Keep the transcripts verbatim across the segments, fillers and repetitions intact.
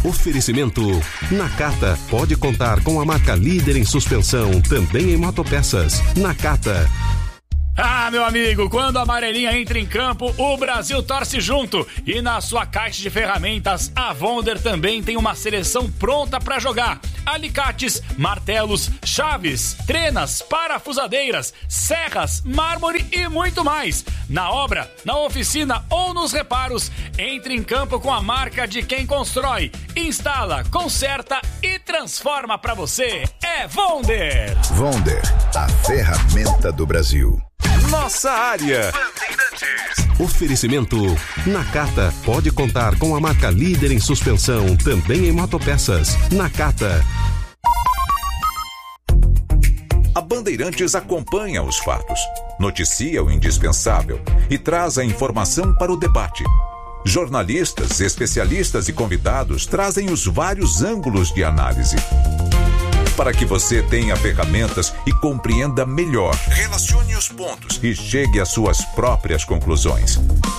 Oferecimento Nakata. Pode contar com a marca líder em suspensão, também em motopeças. Nakata. Ah, meu amigo, quando a amarelinha entra em campo, o Brasil torce junto. E na sua caixa de ferramentas, a Wonder também tem uma seleção pronta para jogar. Alicates, martelos, chaves, trenas, parafusadeiras, serras, mármore e muito mais. Na obra, na oficina ou nos reparos, entre em campo com a marca de quem constrói, instala, conserta e transforma para você. É Wonder. Wonder, a ferramenta do Brasil. Nossa área. Oferecimento Nakata. Pode contar com a marca líder em suspensão, também em motopeças. Nakata. A Bandeirantes acompanha os fatos, noticia o indispensável e traz a informação para o debate. Jornalistas, especialistas e convidados trazem os vários ângulos de análise, para que você tenha ferramentas e compreenda melhor, relacione os pontos e chegue às suas próprias conclusões.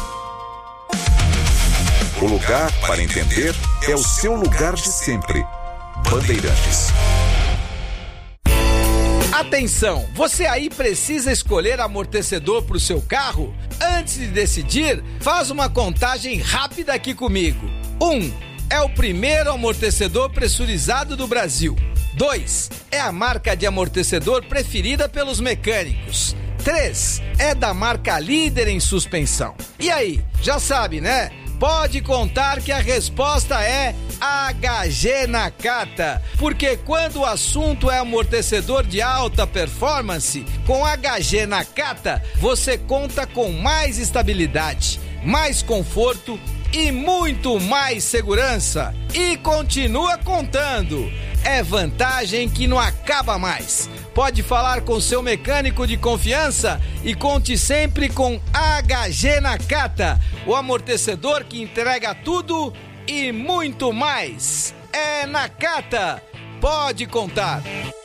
O lugar para entender é o seu lugar de sempre. Bandeirantes. Atenção, você aí precisa escolher amortecedor para o seu carro? Antes de decidir, faz uma contagem rápida aqui comigo. um. É o primeiro amortecedor pressurizado do Brasil. dois. É a marca de amortecedor preferida pelos mecânicos. três. É da marca líder em suspensão. E aí, já sabe, né? Pode contar que a resposta é H G Nakata. Porque quando o assunto é amortecedor de alta performance, com H G Nakata, você conta com mais estabilidade, mais conforto e muito mais segurança. E continua contando. É vantagem que não acaba mais. Pode falar com seu mecânico de confiança e conte sempre com H G Nakata, o amortecedor que entrega tudo e muito mais. É Nakata. Pode contar.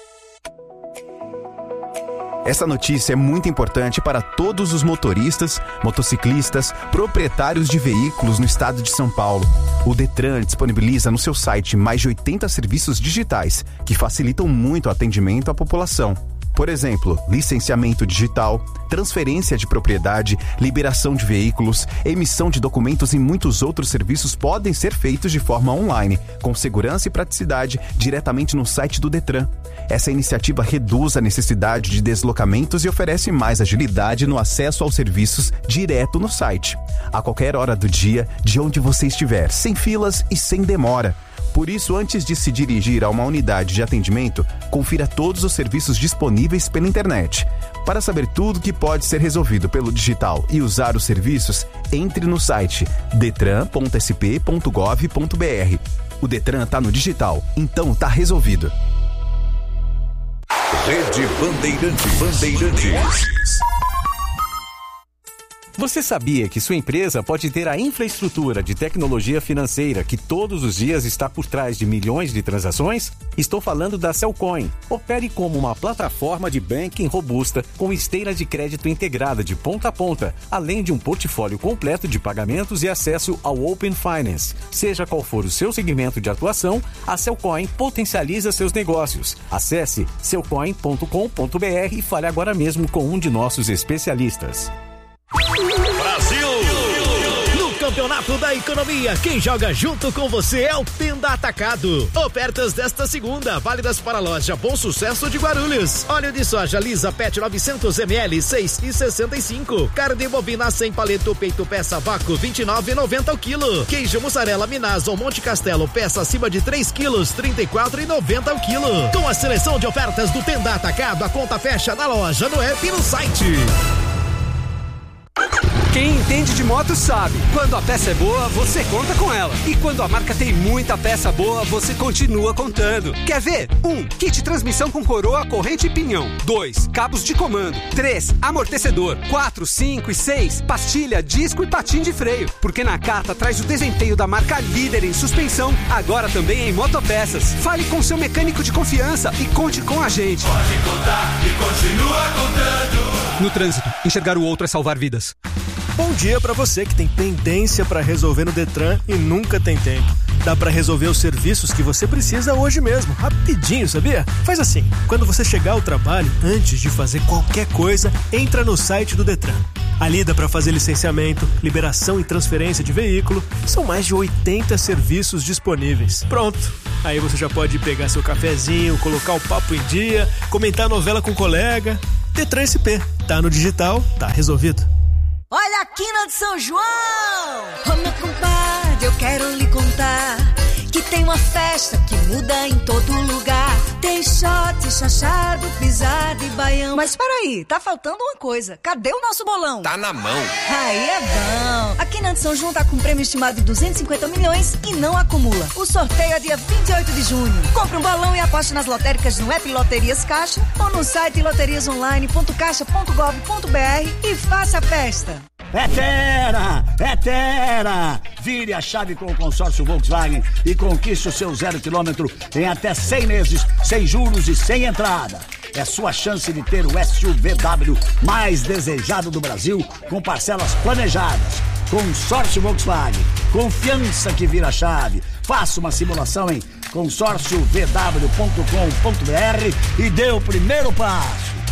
Essa notícia é muito importante para todos os motoristas, motociclistas, proprietários de veículos no estado de São Paulo. O Detran disponibiliza no seu site mais de oitenta serviços digitais que facilitam muito o atendimento à população. Por exemplo, licenciamento digital, transferência de propriedade, liberação de veículos, emissão de documentos e muitos outros serviços podem ser feitos de forma online, com segurança e praticidade, diretamente no site do Detran. Essa iniciativa reduz a necessidade de deslocamentos e oferece mais agilidade no acesso aos serviços direto no site, a qualquer hora do dia, de onde você estiver, sem filas e sem demora. Por isso, antes de se dirigir a uma unidade de atendimento, confira todos os serviços disponíveis pela internet. Para saber tudo que pode ser resolvido pelo digital e usar os serviços, entre no site detran ponto s p ponto gov ponto b r. O Detran está no digital, então está resolvido. Rede Bandeirantes. Bandeirantes. Você sabia que sua empresa pode ter a infraestrutura de tecnologia financeira que todos os dias está por trás de milhões de transações? Estou falando da Cellcoin. Opere como uma plataforma de banking robusta com esteira de crédito integrada de ponta a ponta, além de um portfólio completo de pagamentos e acesso ao Open Finance. Seja qual for o seu segmento de atuação, a Cellcoin potencializa seus negócios. Acesse cellcoin ponto com ponto b r e fale agora mesmo com um de nossos especialistas. Brasil! No Campeonato da Economia, quem joga junto com você é o Tenda Atacado. Ofertas desta segunda, válidas para a loja Bom Sucesso de Guarulhos. Óleo de soja lisa P E T novecentos mililitros, seis e sessenta e cinco. Carne bovina sem paleto peito peça vácuo, vinte e nove e noventa o quilo. Queijo mussarela Minas ou Monte Castelo, peça acima de três quilos, trinta e quatro e noventa o quilo. Com a seleção de ofertas do Tenda Atacado, a conta fecha na loja, no app e no site. Quem entende de moto sabe, quando a peça é boa, você conta com ela. E quando a marca tem muita peça boa, você continua contando. Quer ver? um. Kit transmissão com coroa, corrente e pinhão. dois. Cabos de comando. três. Amortecedor. quatro, cinco e seis. Pastilha, disco e patim de freio. Porque Nakata traz o desempenho da marca líder em suspensão, agora também em motopeças. Fale com seu mecânico de confiança e conte com a gente. Pode contar e continua contando. No trânsito, enxergar o outro é salvar vidas. Bom dia para você que tem pendência para resolver no Detran e nunca tem tempo. Dá pra resolver os serviços que você precisa hoje mesmo, rapidinho, sabia? Faz assim, quando você chegar ao trabalho, antes de fazer qualquer coisa, entra no site do Detran. Ali dá pra fazer licenciamento, liberação e transferência de veículo. São mais de oitenta serviços disponíveis. Pronto. Aí você já pode pegar seu cafezinho, colocar o papo em dia, comentar a novela com o colega. Detran S P. Tá no digital, tá resolvido. Olha a quina de São João! Ô meu compadre, eu quero lhe contar que tem uma festa que muda em todo lugar. Tem shot, chachado, pisado e baião. Mas peraí, tá faltando uma coisa. Cadê o nosso bolão? Tá na mão. Aí é bom. A Quina de São João tá com um prêmio estimado de duzentos e cinquenta milhões e não acumula. O sorteio é dia vinte e oito de junho. Compre um bolão e aposte nas lotéricas no app Loterias Caixa ou no site loterias online ponto caixa ponto gov ponto br e faça a festa. É Terra! É Terra! Vire a chave com o consórcio Volkswagen e conquiste o seu zero quilômetro em até cem meses, sem juros e sem entrada. É sua chance de ter o S U V W mais desejado do Brasil com parcelas planejadas. Consórcio Volkswagen. Confiança que vira chave. Faça uma simulação em consórcio v w ponto com ponto b r e dê o primeiro passo.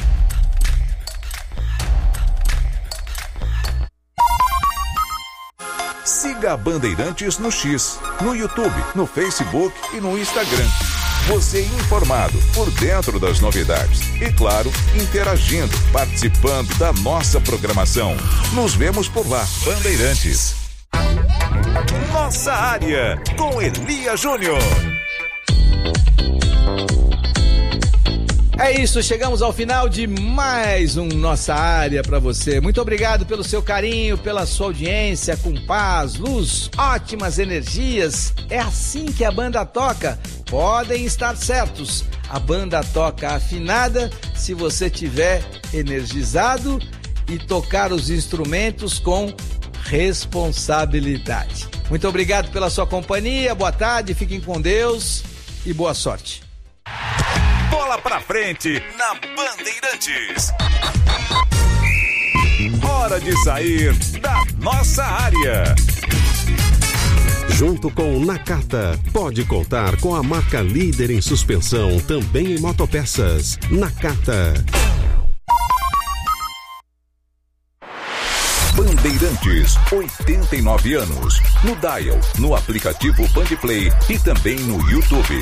Siga a Bandeirantes no X, no YouTube, no Facebook e no Instagram. Você informado, por dentro das novidades. E claro, interagindo, participando da nossa programação. Nos vemos por lá. Bandeirantes. Nossa Área, com Elia Júnior. É isso, chegamos ao final de mais um Nossa Área para você. Muito obrigado pelo seu carinho, pela sua audiência, com paz, luz, ótimas energias. É assim que a banda toca. Podem estar certos, a banda toca afinada se você tiver energizado e tocar os instrumentos com responsabilidade. Muito obrigado pela sua companhia, boa tarde, fiquem com Deus e boa sorte. Bola pra frente na Bandeirantes. Hora de sair da nossa área. Junto com o Nakata, pode contar com a marca líder em suspensão, também em motopeças. Nakata. Bandeirantes, oitenta e nove anos. No Dial, no aplicativo Bandplay e também no YouTube.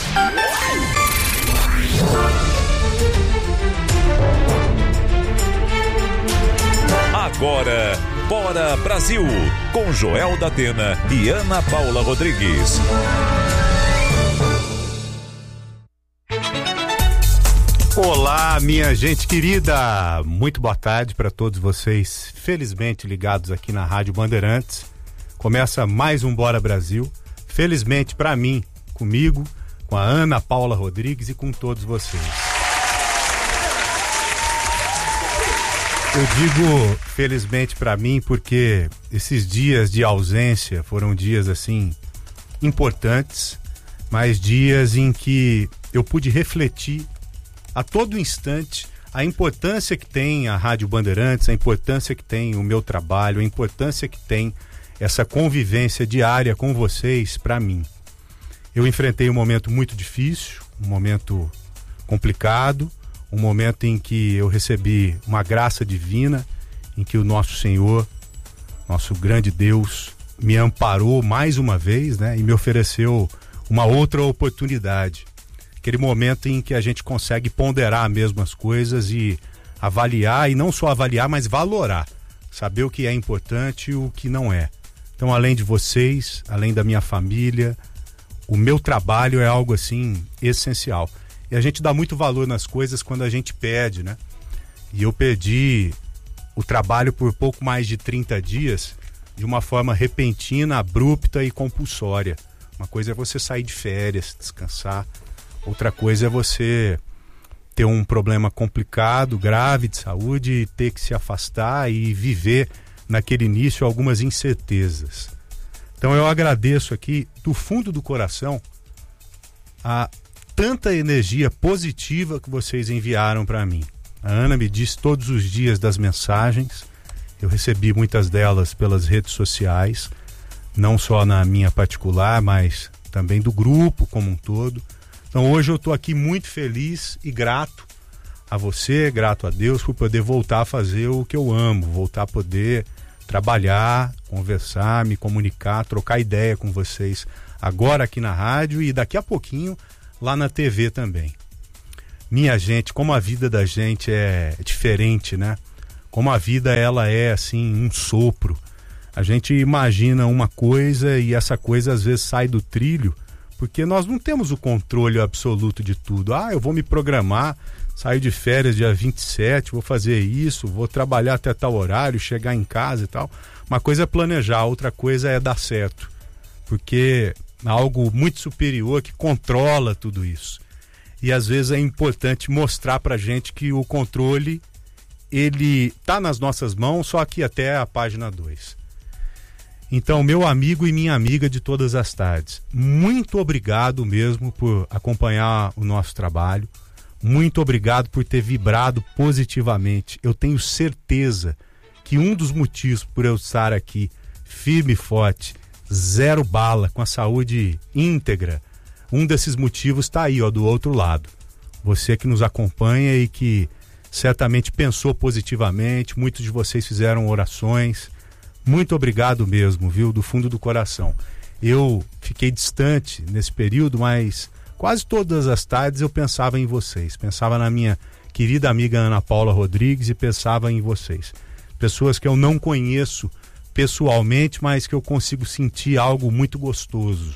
Agora, Bora Brasil, com Joel da Atena e Ana Paula Rodrigues. Olá, minha gente querida, muito boa tarde para todos vocês, felizmente ligados aqui na Rádio Bandeirantes. Começa mais um Bora Brasil, felizmente para mim, comigo, com a Ana Paula Rodrigues e com todos vocês. Eu digo felizmente para mim porque esses dias de ausência foram dias assim importantes, mas dias em que eu pude refletir a todo instante a importância que tem a Rádio Bandeirantes, a importância que tem o meu trabalho, a importância que tem essa convivência diária com vocês para mim. Eu enfrentei um momento muito difícil, um momento complicado, um momento em que eu recebi uma graça divina, em que o nosso Senhor, nosso grande Deus, me amparou mais uma vez, né, e me ofereceu uma outra oportunidade. Aquele momento em que a gente consegue ponderar mesmo as coisas e avaliar, e não só avaliar, mas valorar, saber o que é importante e o que não é. Então, além de vocês, além da minha família, o meu trabalho é algo assim essencial. E a gente dá muito valor nas coisas quando a gente perde, né? E eu perdi o trabalho por pouco mais de trinta dias de uma forma repentina, abrupta e compulsória. Uma coisa é você sair de férias, descansar. Outra coisa é você ter um problema complicado, grave de saúde e ter que se afastar e viver naquele início algumas incertezas. Então eu agradeço aqui do fundo do coração a tanta energia positiva que vocês enviaram para mim. A Ana me disse todos os dias das mensagens, eu recebi muitas delas pelas redes sociais, não só na minha particular, mas também do grupo como um todo. Então hoje eu estou aqui muito feliz e grato a você, grato a Deus por poder voltar a fazer o que eu amo, voltar a poder trabalhar, conversar, me comunicar, trocar ideia com vocês agora aqui na rádio e daqui a pouquinho lá na T V também. Minha gente, como a vida da gente é diferente, né? Como a vida ela é assim, um sopro. A gente imagina uma coisa e essa coisa às vezes sai do trilho, porque nós não temos o controle absoluto de tudo. Ah, eu vou me programar, sair de férias dia vinte e sete, vou fazer isso, vou trabalhar até tal horário, chegar em casa e tal. Uma coisa é planejar, outra coisa é dar certo. Porque é algo muito superior que controla tudo isso. E às vezes é importante mostrar pra gente que o controle, ele tá nas nossas mãos, só aqui até a página dois. Então, meu amigo e minha amiga de todas as tardes, muito obrigado mesmo por acompanhar o nosso trabalho. Muito obrigado por ter vibrado positivamente. Eu tenho certeza que um dos motivos por eu estar aqui firme e forte, zero bala, com a saúde íntegra, um desses motivos está aí, ó, do outro lado. Você que nos acompanha e que certamente pensou positivamente, muitos de vocês fizeram orações. Muito obrigado mesmo, viu, do fundo do coração. Eu fiquei distante nesse período, mas quase todas as tardes eu pensava em vocês. Pensava na minha querida amiga Ana Paula Rodrigues e pensava em vocês. Pessoas que eu não conheço pessoalmente, mas que eu consigo sentir algo muito gostoso.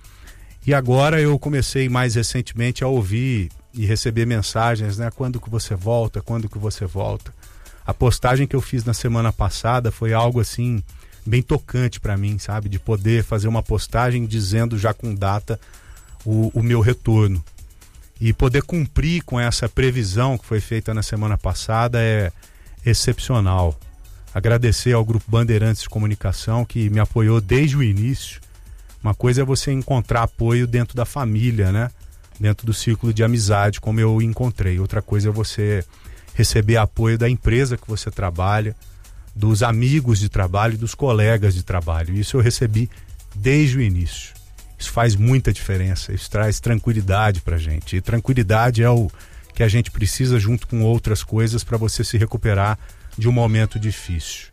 E agora eu comecei mais recentemente a ouvir e receber mensagens, né? Quando que você volta? Quando que você volta? A postagem que eu fiz na semana passada foi algo assim bem tocante para mim, sabe? De poder fazer uma postagem dizendo já com data o, o meu retorno. E poder cumprir com essa previsão que foi feita na semana passada é excepcional. Agradecer ao Grupo Bandeirantes de Comunicação que me apoiou desde o início. Uma coisa é você encontrar apoio dentro da família, né? Dentro do círculo de amizade, como eu encontrei. Outra coisa é você receber apoio da empresa que você trabalha, dos amigos de trabalho e dos colegas de trabalho. Isso eu recebi desde o início. Isso faz muita diferença, isso traz tranquilidade pra gente. E tranquilidade é o que a gente precisa junto com outras coisas para você se recuperar de um momento difícil.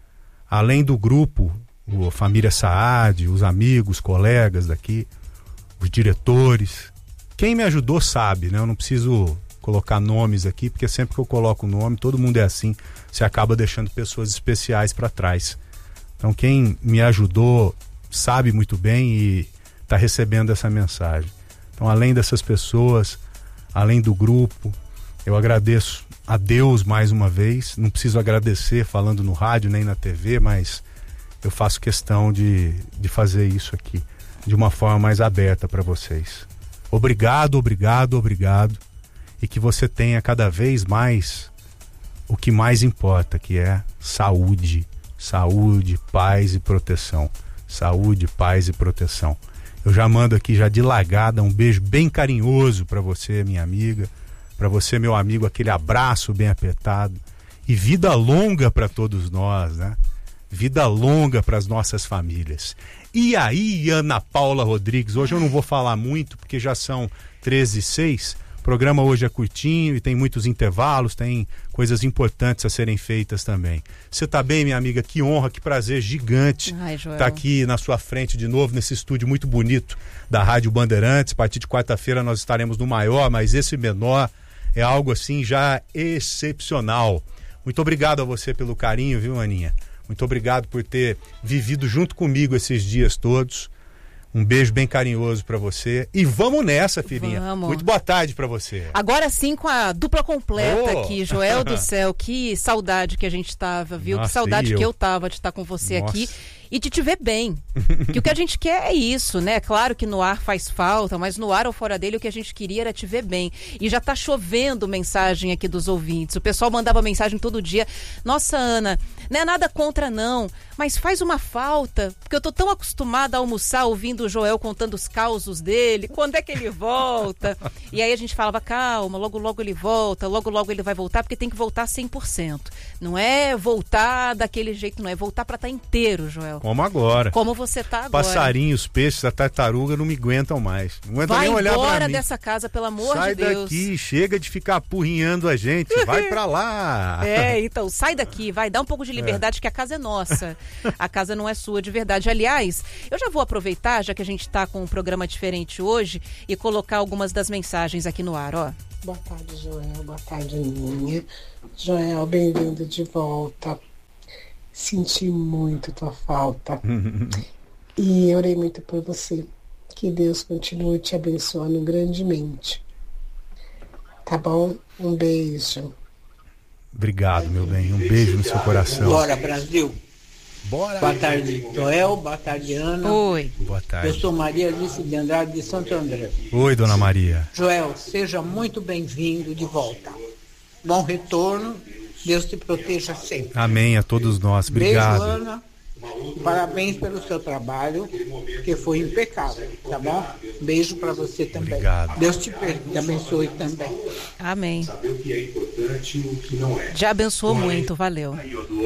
Além do grupo, a família Saad, os amigos, colegas daqui, os diretores, quem me ajudou sabe, né? Eu não preciso colocar nomes aqui, porque sempre que eu coloco o nome, todo mundo é assim, você acaba deixando pessoas especiais para trás. Então quem me ajudou sabe muito bem e está recebendo essa mensagem. Então além dessas pessoas, além do grupo, eu agradeço a Deus mais uma vez. Não preciso agradecer falando no rádio nem na T V, mas eu faço questão de, de fazer isso aqui de uma forma mais aberta para vocês. Obrigado, obrigado, obrigado. E que você tenha cada vez mais o que mais importa, que é saúde, saúde, paz e proteção. Saúde, paz e proteção. Eu já mando aqui já de largada um beijo bem carinhoso para você, minha amiga, para você, meu amigo, aquele abraço bem apertado e vida longa para todos nós, né? Vida longa para as nossas famílias. E aí, Ana Paula Rodrigues, hoje eu não vou falar muito porque já são treze e seis. O programa hoje é curtinho e tem muitos intervalos, tem coisas importantes a serem feitas também. Você tá bem, minha amiga? Que honra, que prazer gigante estar tá aqui na sua frente de novo, nesse estúdio muito bonito da Rádio Bandeirantes. A partir de quarta-feira nós estaremos no maior, mas esse menor é algo assim já excepcional. Muito obrigado a você pelo carinho, viu, Aninha? Muito obrigado por ter vivido junto comigo esses dias todos. Um beijo bem carinhoso pra você. E vamos nessa, filhinha. Vamos. Muito boa tarde pra você. Agora sim com a dupla completa oh. aqui. Joel do céu, que saudade que a gente tava, viu? Nossa, que saudade eu? que eu tava de estar com você Nossa. aqui e de te ver bem. Que o que a gente quer é isso, né? Claro que no ar faz falta, mas no ar ou fora dele o que a gente queria era te ver bem. E já tá chovendo mensagem aqui dos ouvintes. O pessoal mandava mensagem todo dia. Nossa, Ana, não é nada contra não, mas faz uma falta, porque eu tô tão acostumada a almoçar ouvindo o Joel contando os causos dele, quando é que ele volta? E aí a gente falava, calma, logo logo ele volta, logo logo ele vai voltar, porque tem que voltar cem por cento. Não é voltar daquele jeito, não é voltar pra estar inteiro, Joel. Como agora. Como você tá agora. Passarinhos, peixes, a tartaruga não me aguentam mais. Não aguentam Vai nem olhar pra mim. Vai embora dessa casa, pelo amor sai de Deus. Sai daqui, chega de ficar apurrinhando a gente. Vai pra lá. É, então, sai daqui, vai, dá um pouco de liberdade, é. que a casa é nossa. A casa não é sua de verdade. Aliás, eu já vou aproveitar, já que a gente tá com um programa diferente hoje, e colocar algumas das mensagens aqui no ar, ó. Boa tarde, Joel. Boa tarde, Aninha. Joel, bem-vindo de volta. Senti muito tua falta. E orei muito por você. Que Deus continue te abençoando grandemente. Tá bom? Um beijo. Obrigado, meu bem. Um beijo no seu coração. Bora, Brasil. Bora. Boa tarde, Joel. Boa tarde, Ana. Oi. Boa tarde. Eu sou Maria Alice de Andrade, de Santo André. Oi, dona Maria. Joel, seja muito bem-vindo de volta. Bom retorno. Deus te proteja sempre. Amém a todos nós. Obrigado. Beijo, Ana. Parabéns pelo seu trabalho, que foi impecável, tá bom? Beijo pra você também. Obrigado. Deus te, te abençoe também. Amém. Já abençoou muito, valeu.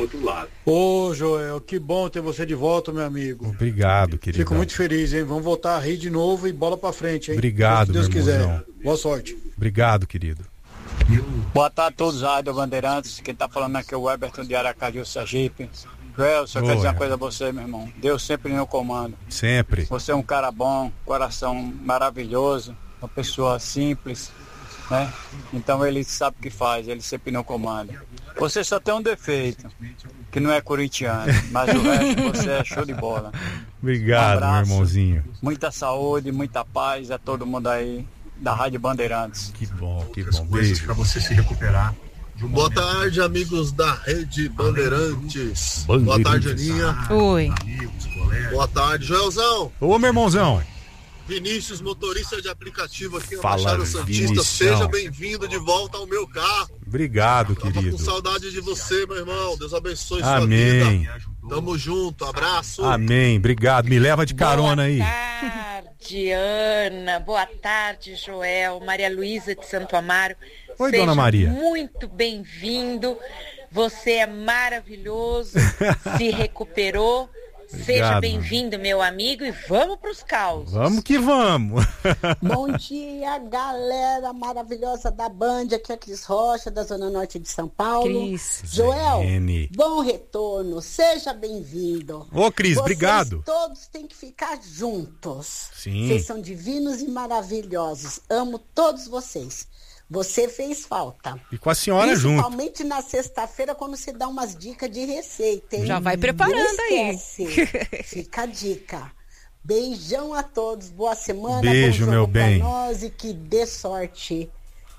Ô, Joel, que bom ter você de volta, meu amigo. Obrigado, querido. Fico muito feliz, hein? Vamos voltar a rir de novo e bola pra frente, hein? Obrigado, se Deus meu quiser. irmãozão. Boa sorte. Obrigado, querido. Boa tarde a todos, Rádio Bandeirantes. Quem tá falando aqui é o Everton de Aracaju, Sergipe. Joel, só quero dizer uma coisa a você, meu irmão. Deus sempre no comando. Sempre. Você é um cara bom, coração maravilhoso, uma pessoa simples, né? Então ele sabe o que faz, ele sempre no comando. Você só tem um defeito, que não é corintiano, mas o resto você é show de bola. Obrigado, um meu irmãozinho. Muita saúde, muita paz a todo mundo aí da Rádio Bandeirantes. Que bom, que bom. Beijo. Para você se recuperar. Boa tarde, amigos da Rede Bandeirantes. Bandeirantes. Boa tarde, Aninha. Oi. Boa tarde, Joelzão. Ô, meu irmãozão. Vinícius, motorista de aplicativo aqui na Fala, Baixada Santista. Vinicião. Seja bem-vindo de volta ao meu carro. Obrigado, Tava querido. com saudade de você, meu irmão. Deus abençoe Amém. sua vida. Tamo junto, abraço. Amém, obrigado. Me leva de carona aí. Boa tarde, Ana. Boa tarde, Joel. Maria Luísa de Santo Amaro. Oi, Seja dona Maria. muito bem-vindo. Você é maravilhoso. Se recuperou. Obrigado, Seja bem-vindo, meu amigo, e vamos pros causos. Vamos que vamos. Bom dia, galera maravilhosa da Band. Aqui é a Cris Rocha, da Zona Norte de São Paulo. Cris. Joel, Zene. bom retorno. Seja bem-vindo. Ô, Cris, Vocês obrigado. todos têm que ficar juntos. Sim. Vocês são divinos e maravilhosos. Amo todos vocês. Você fez falta. E com a senhora junto. Principalmente na sexta-feira, quando você dá umas dicas de receita, hein? Já vai preparando Não aí. esquece. Fica a dica. Beijão a todos. Boa semana. Beijo, bom meu jogo pra bem. nós e que dê sorte.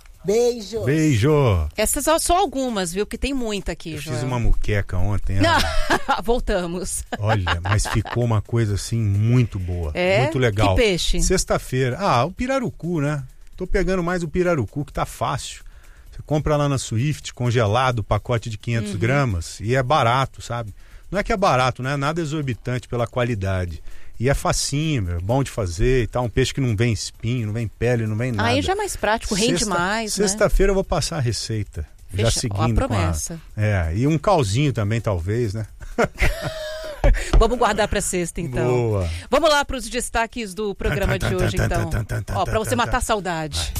Beijo. Beijo. Essas são só algumas, viu? Que tem muita aqui, Eu Joel. fiz uma muqueca ontem. Não. Ana. Voltamos. Olha, mas ficou uma coisa assim muito boa. É? Muito legal. Que peixe? Sexta-feira. Ah, o pirarucu, né? Tô pegando mais o pirarucu, que tá fácil. Você compra lá na Swift, congelado, pacote de quinhentos Uhum. gramas, e é barato, sabe? Não é que é barato, não é nada exorbitante pela qualidade. E é facinho, meu, é bom de fazer e tal. Um peixe que não vem espinho, não vem pele, não vem nada. Aí já é mais prático, rende Sexta- mais, né? Sexta-feira eu vou passar a receita. Já Fecha- ó, a seguindo promessa. com a... É, e um calzinho também, talvez, né? Vamos guardar para sexta, então. Boa. Vamos lá para os destaques do programa de hoje, então. Ó, para você matar a saudade.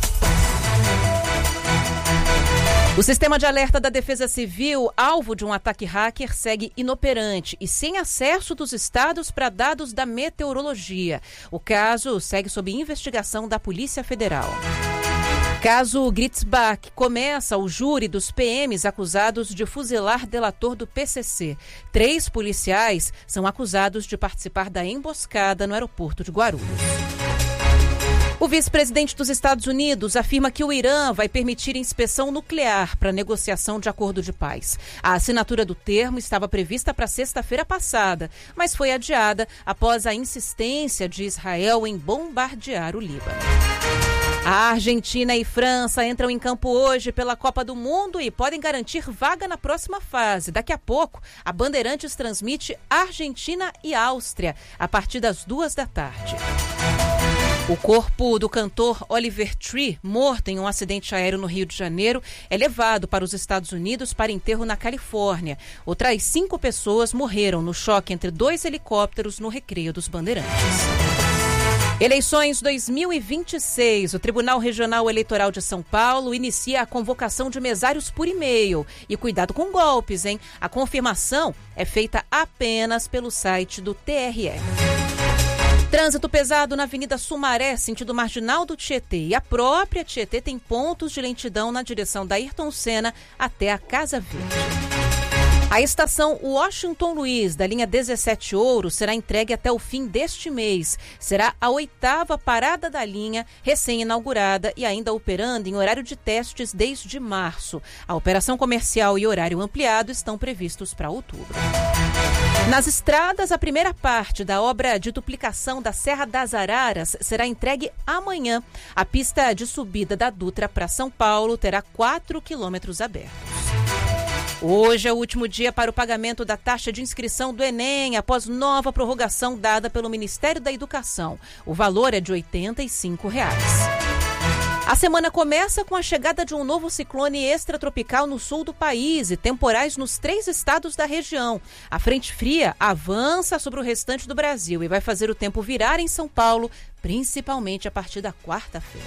O sistema de alerta da Defesa Civil, alvo de um ataque hacker, segue inoperante e sem acesso dos estados para dados da meteorologia. O caso segue sob investigação da Polícia Federal. Caso Gritzbach, começa o júri dos P Ms acusados de fuzilar delator do P C C. Três policiais são acusados de participar da emboscada no aeroporto de Guarulhos. O vice-presidente dos Estados Unidos afirma que o Irã vai permitir inspeção nuclear para negociação de acordo de paz. A assinatura do termo estava prevista para sexta-feira passada, mas foi adiada após a insistência de Israel em bombardear o Líbano. A Argentina e França entram em campo hoje pela Copa do Mundo e podem garantir vaga na próxima fase. Daqui a pouco, a Bandeirantes transmite Argentina e Áustria, a partir das duas da tarde. O corpo do cantor Oliver Tree, morto em um acidente aéreo no Rio de Janeiro, é levado para os Estados Unidos para enterro na Califórnia. Outras cinco pessoas morreram no choque entre dois helicópteros no Recreio dos Bandeirantes. Eleições dois mil e vinte e seis. O Tribunal Regional Eleitoral de São Paulo inicia a convocação de mesários por e-mail. E cuidado com golpes, hein? A confirmação é feita apenas pelo site do T R E. Trânsito pesado na Avenida Sumaré, sentido marginal do Tietê. E a própria Tietê tem pontos de lentidão na direção da Ayrton Senna até a Casa Verde. A estação Washington Luiz, da linha dezessete Ouro, será entregue até o fim deste mês. Será a oitava parada da linha, recém-inaugurada e ainda operando em horário de testes desde março. A operação comercial e horário ampliado estão previstos para outubro. Nas estradas, a primeira parte da obra de duplicação da Serra das Araras será entregue amanhã. A pista de subida da Dutra para São Paulo terá quatro quilômetros abertos. Hoje é o último dia para o pagamento da taxa de inscrição do Enem, após nova prorrogação dada pelo Ministério da Educação. O valor é de oitenta e cinco reais. A semana começa com a chegada de um novo ciclone extratropical no sul do país e temporais nos três estados da região. A frente fria avança sobre o restante do Brasil e vai fazer o tempo virar em São Paulo, principalmente a partir da quarta-feira.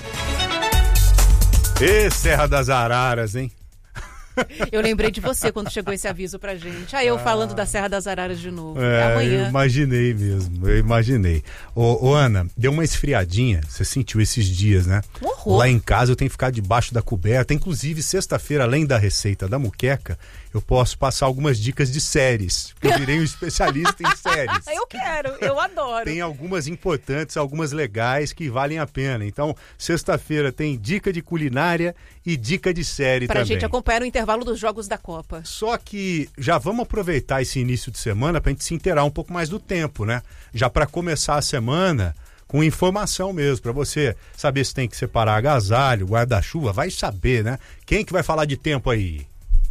Ê, Serra das Araras, hein? Eu lembrei de você quando chegou esse aviso pra gente. Aí eu ah, falando da Serra das Araras de novo. É, amanhã. Eu imaginei mesmo, eu imaginei. Ô, ô Ana, deu uma esfriadinha, você sentiu esses dias, né? Horror. Lá em casa eu tenho que ficar debaixo da coberta, inclusive sexta-feira, além da receita da muqueca, eu posso passar algumas dicas de séries, porque eu virei um especialista em séries. Eu quero, eu adoro. Tem algumas importantes, algumas legais que valem a pena. Então, sexta-feira tem dica de culinária e dica de série pra também. Pra gente acompanhar o intervalo dos Jogos da Copa. Só que já vamos aproveitar esse início de semana pra gente se inteirar um pouco mais do tempo, né? Já para começar a semana com informação mesmo, para você saber se tem que separar agasalho, guarda-chuva, vai saber, né? Quem que vai falar de tempo aí?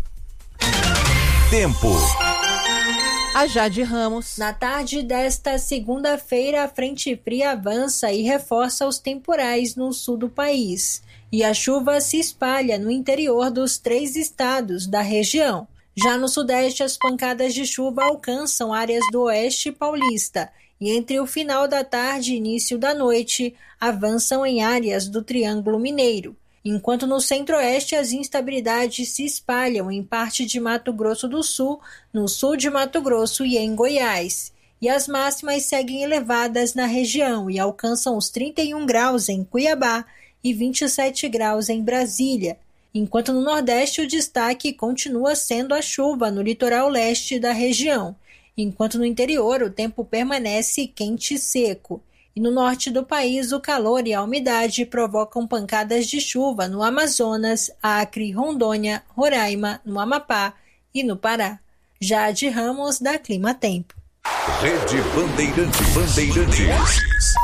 Tempo. A Jade Ramos. Na tarde desta segunda-feira, a frente fria avança e reforça os temporais no sul do país. E a chuva se espalha no interior dos três estados da região. Já no sudeste, as pancadas de chuva alcançam áreas do oeste paulista. E entre o final da tarde e início da noite, avançam em áreas do Triângulo Mineiro. Enquanto no centro-oeste as instabilidades se espalham em parte de Mato Grosso do Sul, no sul de Mato Grosso e em Goiás. E as máximas seguem elevadas na região e alcançam os trinta e um graus em Cuiabá e vinte e sete graus em Brasília. Enquanto no nordeste o destaque continua sendo a chuva no litoral leste da região. Enquanto no interior o tempo permanece quente e seco. E no norte do país, o calor e a umidade provocam pancadas de chuva no Amazonas, Acre, Rondônia, Roraima, no Amapá e no Pará. Jade Ramos, da Clima Tempo. Rede Bandeirantes. Bandeirantes.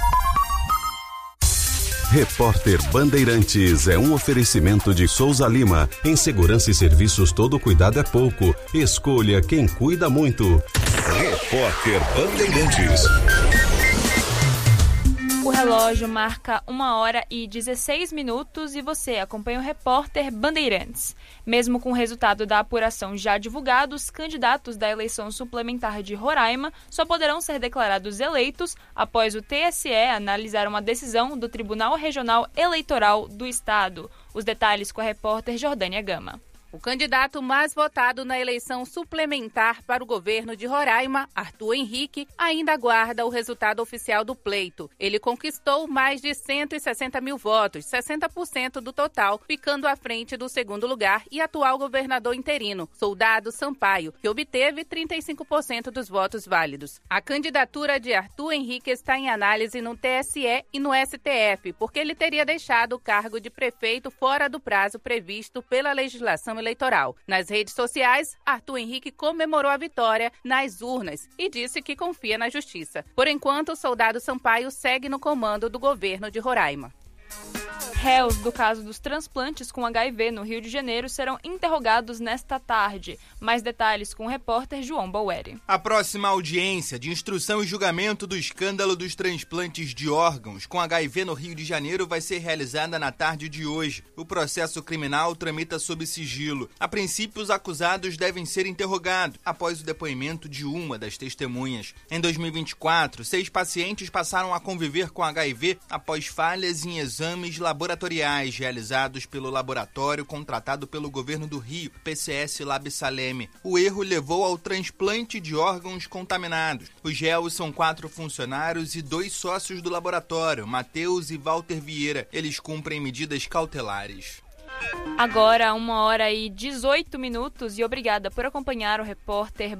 Repórter Bandeirantes é um oferecimento de Souza Lima. Em segurança e serviços, todo cuidado é pouco. Escolha quem cuida muito. Repórter Bandeirantes. O relógio marca uma hora e dezesseis minutos e você acompanha o Repórter Bandeirantes. Mesmo com o resultado da apuração já divulgado, os candidatos da eleição suplementar de Roraima só poderão ser declarados eleitos após o T S E analisar uma decisão do Tribunal Regional Eleitoral do Estado. Os detalhes com a repórter Jordânia Gama. O candidato mais votado na eleição suplementar para o governo de Roraima, Arthur Henrique, ainda aguarda o resultado oficial do pleito. Ele conquistou mais de cento e sessenta mil votos, sessenta por cento do total, ficando à frente do segundo lugar e atual governador interino, Soldado Sampaio, que obteve trinta e cinco por cento dos votos válidos. A candidatura de Arthur Henrique está em análise no T S E e no S T F, porque ele teria deixado o cargo de prefeito fora do prazo previsto pela legislação eleitoral. Nas redes sociais, Arthur Henrique comemorou a vitória nas urnas e disse que confia na justiça. Por enquanto, o Soldado Sampaio segue no comando do governo de Roraima. réus do caso dos transplantes com H I V no Rio de Janeiro serão interrogados nesta tarde. Mais detalhes com o repórter João Baueri. A próxima audiência de instrução e julgamento do escândalo dos transplantes de órgãos com H I V no Rio de Janeiro vai ser realizada na tarde de hoje. O processo criminal tramita sob sigilo. A princípio, os acusados devem ser interrogados após o depoimento de uma das testemunhas. Em dois mil e vinte e quatro, seis pacientes passaram a conviver com H I V após falhas em exames laboratoriais realizados pelo laboratório contratado pelo governo do Rio, P C S Lab Saleme. O erro levou ao transplante de órgãos contaminados. Os réus são quatro funcionários e dois sócios do laboratório, Matheus e Walter Vieira. Eles cumprem medidas cautelares. Agora, uma hora e dezoito minutos, e obrigada por acompanhar o repórter